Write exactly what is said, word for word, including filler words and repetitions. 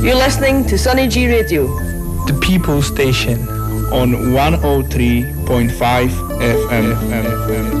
You're listening to Sunny G Radio, the People Station, on one oh three point five F M.